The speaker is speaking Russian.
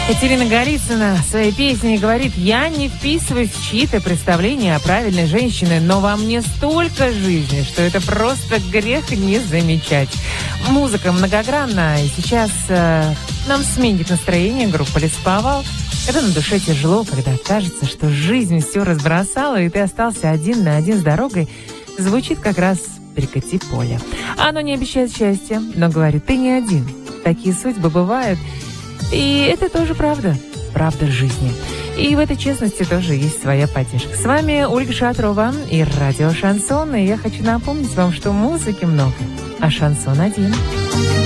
Катерина Голицына в своей песне говорит: «Я не вписываюсь в чьи-то представления о правильной женщине, но во мне столько жизни, что это просто грех не замечать». Музыка многогранна, и сейчас нам сменит настроение группа «Лесоповал». Когда на душе тяжело, когда кажется, что жизнь все разбросала, и ты остался один на один с дорогой, звучит как раз «Прекрати поле». Оно не обещает счастья, но говорит: ты не один. Такие судьбы бывают. И это тоже правда. Правда жизни. И в этой честности тоже есть своя поддержка. С вами Ольга Шатрова и радио «Шансон». И я хочу напомнить вам, что музыки много, а шансон один.